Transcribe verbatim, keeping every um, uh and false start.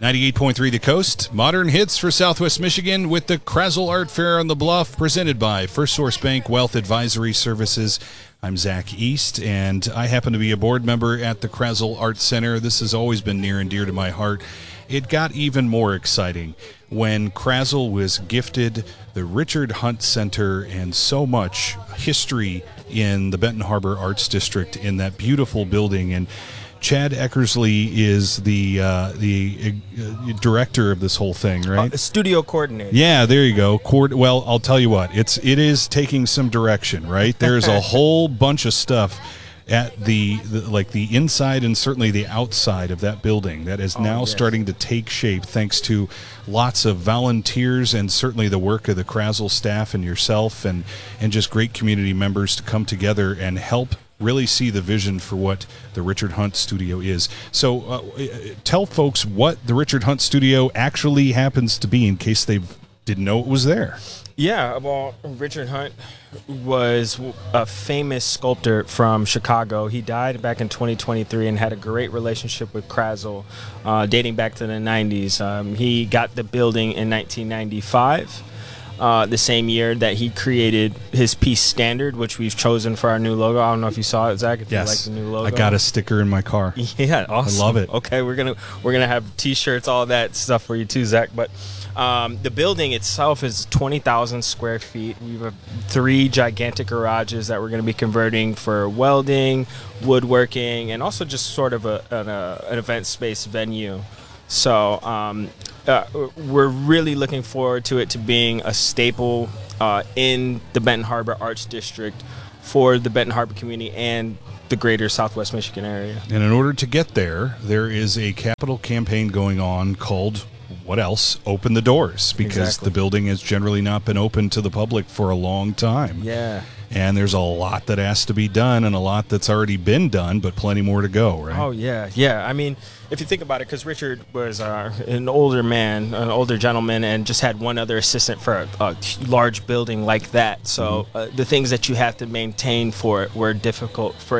ninety-eight point three The Coast, modern hits for Southwest Michigan with the Krazel Art Fair on the Bluff, presented by First Source Bank Wealth Advisory Services. I'm Zach East, and I happen to be a board member at the Krazel Art Center. This has always been near and dear to my heart. It got even more exciting when Krazel was gifted the Richard Hunt Center and so much history in the Benton Harbor Arts District in that beautiful building. And Chad Eckersley is the uh, the uh, director of this whole thing, right? Uh, studio coordinator. Yeah, there you go. Coord- well, I'll tell you what, it's it is taking some direction, right? There's a whole bunch of stuff at the, the like the inside and certainly the outside of that building that is now oh, yes. starting to take shape thanks to lots of volunteers and certainly the work of the Krazel staff and yourself and and just great community members to come together and help really see the vision for what the Richard Hunt Studio is. So uh, tell folks what the Richard Hunt Studio actually happens to be in case they didn't know it was there. Yeah, well, Richard Hunt was a famous sculptor from Chicago. He died back in twenty twenty-three and had a great relationship with Krazel, uh, dating back to the nineties. Um, he got the building in nineteen ninety-five, uh, the same year that he created his piece Standard, which we've chosen for our new logo. I don't know if you saw it, Zach, if yes. you like the new logo. I got a sticker in my car. Yeah, awesome. I love it. Okay, we're gonna we're gonna have T-shirts, all that stuff for you too, Zach. But Um, the building itself is twenty thousand square feet. We have three gigantic garages that we're going to be converting for welding, woodworking, and also just sort of a, an, a, an event space venue. So um, uh, we're really looking forward to it to being a staple uh, in the Benton Harbor Arts District for the Benton Harbor community and the greater Southwest Michigan area. And in order to get there, there is a capital campaign going on called what else? Open the doors, because exactly. the building has generally not been open to the public for a long time. Yeah. And there's a lot that has to be done and a lot that's already been done, but plenty more to go, right? Oh, yeah. Yeah. I mean, if you think about it, because Richard was uh, an older man, an older gentleman, and just had one other assistant for a, a large building like that. So mm-hmm. uh, the things that you have to maintain for it were difficult for